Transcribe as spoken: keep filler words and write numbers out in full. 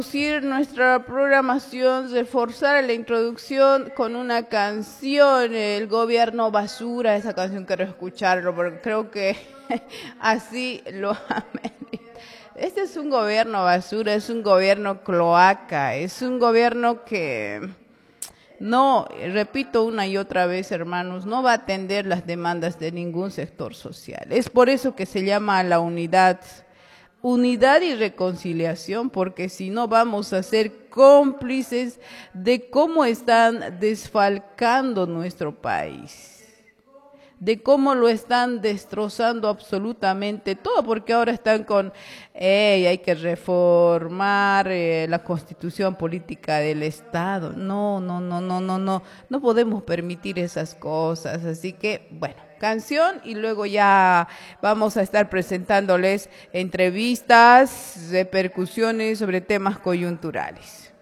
Introducir nuestra programación, reforzar la introducción con una canción, el gobierno basura, esa canción quiero escucharlo porque creo que así lo amerita. Este es un gobierno basura, es un gobierno cloaca, es un gobierno que no, repito una y otra vez, hermanos, no va a atender las demandas de ningún sector social. Es por eso que se llama a la unidad. Unidad y reconciliación, porque si no vamos a ser cómplices de cómo están desfalcando nuestro país, de cómo lo están destrozando absolutamente todo, porque ahora están con, hey, hay que reformar eh, la constitución política del Estado. No, no, no, no, no, no, no podemos permitir esas cosas, así que, bueno. Canción y luego ya vamos a estar presentándoles entrevistas, repercusiones sobre temas coyunturales.